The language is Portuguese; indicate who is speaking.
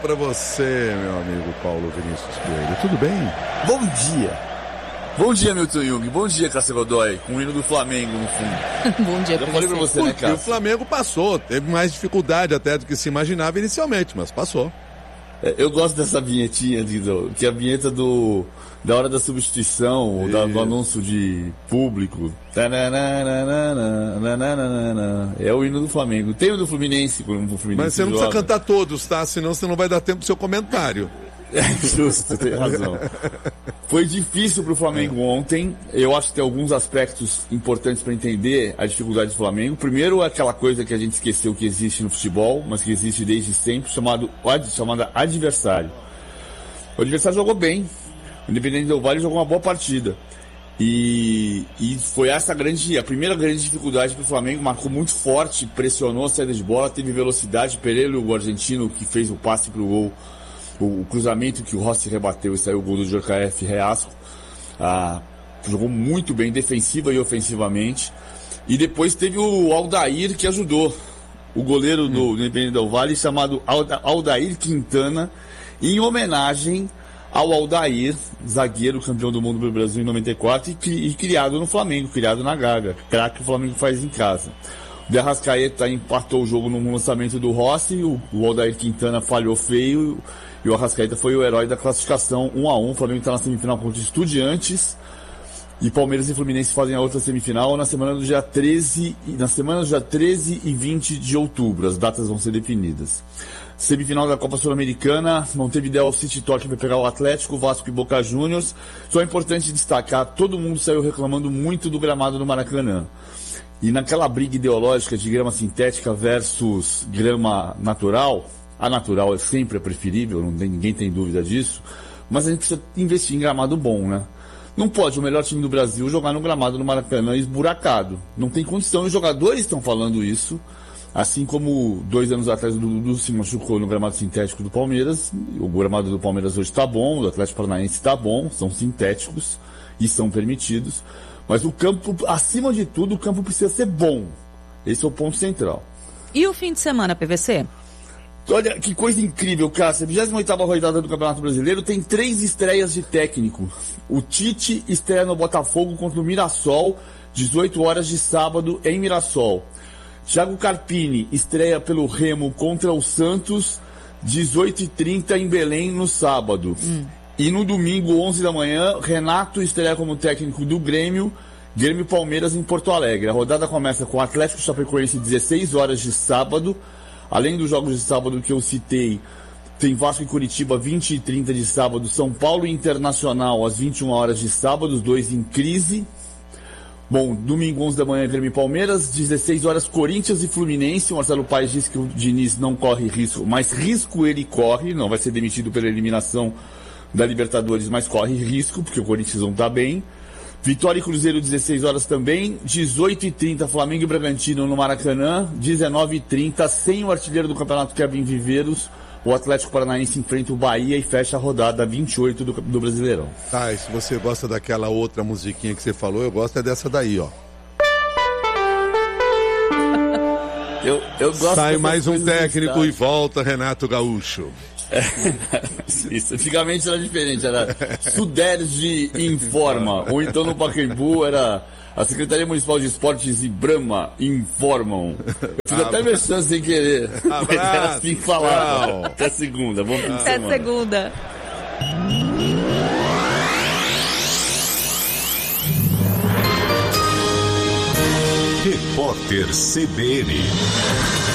Speaker 1: pra você, meu amigo Paulo Vinícius Coelho. Tudo bem?
Speaker 2: Bom dia. Bom dia, Milton Jung. Bom dia, Cássio Godoy. Com o hino do Flamengo no fundo.
Speaker 3: Bom dia pra você.
Speaker 2: Eu falei pra você, né, Cássio?
Speaker 1: O Flamengo passou. Teve mais dificuldade até do que se imaginava inicialmente, mas passou.
Speaker 2: Eu gosto dessa vinhetinha, que é a vinheta da hora da substituição, do anúncio de público. É o hino do Flamengo. Tem o do Fluminense, quando o Fluminense
Speaker 1: Mas você não
Speaker 2: joga.
Speaker 1: precisa cantar todos, tá? Senão você não vai dar tempo do seu comentário.
Speaker 2: É justo, tem razão. Foi difícil pro Flamengo ontem. Eu acho que tem alguns aspectos importantes para entender a dificuldade do Flamengo. Primeiro, aquela coisa que a gente esqueceu que existe no futebol, mas que existe desde sempre, chamada adversário. O adversário jogou bem. O Independente Del Valle jogou uma boa partida. E foi essa a primeira grande dificuldade para o Flamengo. Marcou muito forte, pressionou a saída de bola, teve velocidade. Pereira, o argentino, que fez o passe pro gol, o cruzamento que o Rossi rebateu e saiu o gol do JKF Reasco. Jogou muito bem, defensiva e ofensivamente. E depois teve o Aldair, que ajudou o goleiro do Independente Del Valle, chamado Aldair Quintana, em homenagem ao Aldair, zagueiro campeão do mundo pelo Brasil em 94 e criado no Flamengo, criado na Gávea, craque que o Flamengo faz em casa. O De Arrascaeta empatou o jogo no lançamento do Rossi, o Aldair Quintana falhou feio e o Arrascaeta foi o herói da classificação 1-1. O Flamengo está na semifinal contra Estudiantes e Palmeiras e Fluminense fazem a outra semifinal na semana do dia 13 e 20 de outubro. As datas vão ser definidas. Semifinal da Copa Sul-Americana, não teve ideal City Torque para pegar o Atlético, Vasco e Boca Juniors. Só é importante destacar, todo mundo saiu reclamando muito do gramado do Maracanã. E naquela briga ideológica de grama sintética versus grama natural, a natural é sempre a preferível, ninguém tem dúvida disso, mas a gente precisa investir em gramado bom, né? Não pode o melhor time do Brasil jogar no gramado do Maracanã esburacado. Não tem condição, e os jogadores estão falando isso. Assim como 2 anos atrás o Dudu se machucou no gramado sintético do Palmeiras, o gramado do Palmeiras hoje está bom, o do Atlético Paranaense está bom, são sintéticos e são permitidos, mas o campo, acima de tudo, o campo precisa ser bom. Esse é o ponto central.
Speaker 3: E o fim de semana, PVC?
Speaker 2: Olha, que coisa incrível, Cássio. A 28ª rodada do Campeonato Brasileiro tem 3 estreias de técnico. O Tite estreia no Botafogo contra o Mirassol, 18 horas de sábado em Mirassol. Thiago Carpini estreia pelo Remo contra o Santos, 18h30 em Belém no sábado. E no domingo, 11 da manhã, Renato estreia como técnico do Grêmio Palmeiras em Porto Alegre. A rodada começa com o Atlético Chapecoense, 16 horas de sábado. Além dos jogos de sábado que eu citei, tem Vasco e Curitiba, 20h30 de sábado. São Paulo e Internacional, às 21 horas de sábado, os dois em crise. Bom, domingo, 11 da manhã, Grêmio e Palmeiras, 16 horas, Corinthians e Fluminense. O Marcelo Paes disse que o Diniz não corre risco, mas risco ele corre, não vai ser demitido pela eliminação da Libertadores, mas corre risco, porque o Corinthians não está bem. Vitória e Cruzeiro, 16 horas também, 18h30, Flamengo e Bragantino no Maracanã, 19h30, sem o artilheiro do campeonato, Kevin Viveiros, o Atlético Paranaense enfrenta o Bahia e fecha a rodada 28 do Brasileirão.
Speaker 1: Tá, e se você gosta daquela outra musiquinha que você falou, eu gosto dessa daí, ó.
Speaker 2: Eu gosto.
Speaker 1: Sai mais um técnico e volta Renato Gaúcho.
Speaker 2: Isso, antigamente era diferente, era Suderge informa, ou então no Pacaembu era a Secretaria Municipal de Esportes e Brahma informam. Eu fiz até mexendo sem querer, mas era assim que falava. Até segunda, bom fim de semana.
Speaker 3: Até segunda.
Speaker 4: Repórter CBN.